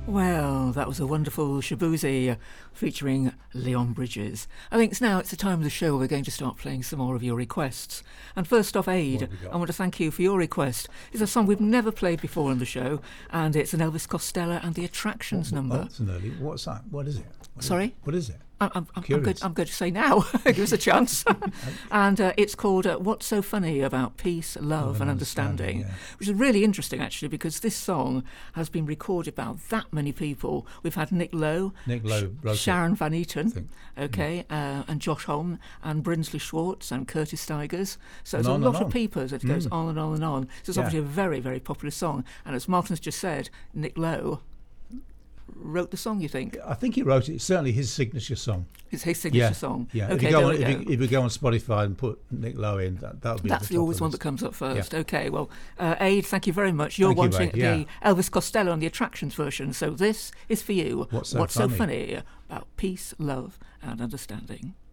Well, that was a wonderful Shabuzi featuring Leon Bridges. I think it's the time of the show we're going to start playing some more of your requests. And first off, Aid, I want to thank you for your request. It's a song we've never played before on the show, and it's an Elvis Costello and the Attractions number. That's an early. What's that? What is it? Sorry? What is it? I'm going to say now. Give us a chance. And it's called What's So Funny About Peace, Love and Understanding, which is really interesting, actually, because this song has been recorded by that many people. We've had Nick Lowe Sharon Van Eaton, and Josh Homme and Brinsley Schwartz and Curtis Stigers. So there's a lot of people that goes on and on and on. So it's obviously a very, very popular song. And as Martin's just said, Nick Lowe wrote the song, you think? I think he wrote it. It's certainly his signature song. It's his signature song. Yeah. Okay, if you go on Spotify and put Nick Lowe in, that would be that's the always one that comes up first. Yeah. Okay, well, Aid, thank you very much. You're wanting the Elvis Costello on the Attractions version, so this is for you. What's so funny about peace, love and understanding?